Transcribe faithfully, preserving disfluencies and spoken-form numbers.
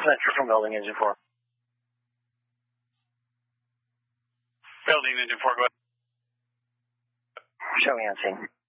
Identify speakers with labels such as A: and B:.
A: Center from building engine four.
B: Building engine four, go ahead.
A: Show me on scene.